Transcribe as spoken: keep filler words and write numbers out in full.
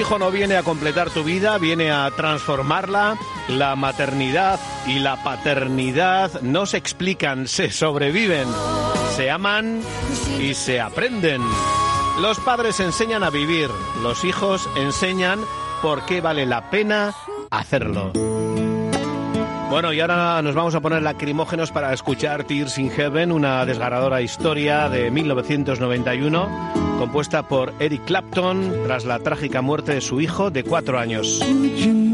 hijo no viene a completar tu vida, viene a transformarla. La maternidad y la paternidad no se explican, se sobreviven, se aman y se aprenden. Los padres enseñan a vivir, los hijos enseñan por qué vale la pena hacerlo. Bueno, y ahora nos vamos a poner lacrimógenos para escuchar Tears in Heaven, una desgarradora historia de mil novecientos noventa y uno, compuesta por Eric Clapton tras la trágica muerte de su hijo de cuatro años.